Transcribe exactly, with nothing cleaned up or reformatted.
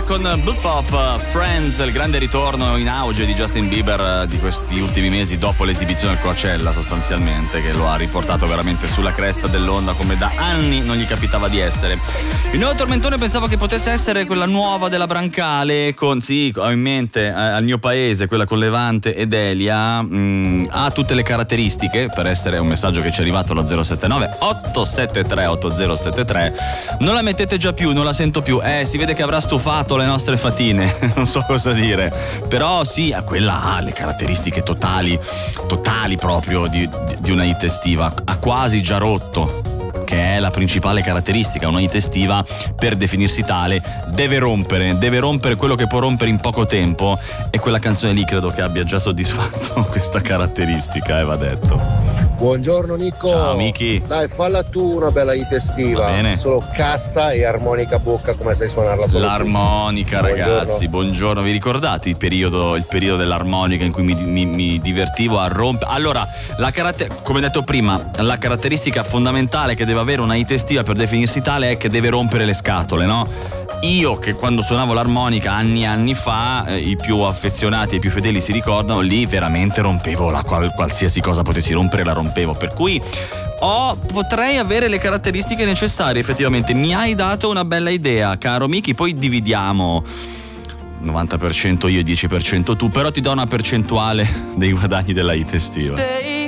con Blood Pop Friends, il grande ritorno in auge di Justin Bieber di questi ultimi mesi dopo l'esibizione al Coachella, sostanzialmente, che lo ha riportato veramente sulla cresta dell'onda come da anni non gli capitava di essere. Il nuovo tormentone pensavo che potesse essere quella nuova della Brancale con, sì, ho in mente eh, al mio paese, quella con Levante ed Elia, mh, ha tutte le caratteristiche per essere un messaggio che ci è arrivato allo zero sette nove otto sette tre otto zero sette tre. Non la mettete già più, non la sento più, eh si vede che avrà stufato le nostre fatine, non so cosa dire, però sì, quella ha le caratteristiche totali, totali proprio di, di, di una hit estiva, ha quasi già rotto, che è la principale caratteristica. Una hit estiva, per definirsi tale, deve rompere, deve rompere quello che può rompere in poco tempo, e quella canzone lì credo che abbia già soddisfatto questa caratteristica, eh, va detto. Buongiorno Nico. Ciao Miki. Dai, falla tu una bella hit estiva. Va bene. Solo cassa e armonica a bocca, come sai suonarla solo l'armonica, tu. ragazzi. Buongiorno. Buongiorno. Vi ricordate il periodo, il periodo dell'armonica in cui mi, mi, mi divertivo a rompere? Allora, la caratter- come detto prima, la caratteristica fondamentale che deve avere una hit estiva per definirsi tale è che deve rompere le scatole, no? Io che quando suonavo l'armonica anni e anni fa, eh, i più affezionati e i più fedeli si ricordano, lì veramente rompevo la qual- qualsiasi cosa potessi rompere la rompevo, per cui oh, potrei avere le caratteristiche necessarie. Effettivamente mi hai dato una bella idea, caro Miki. Poi dividiamo novanta per cento io e dieci per cento tu, però ti do una percentuale dei guadagni della hit estiva.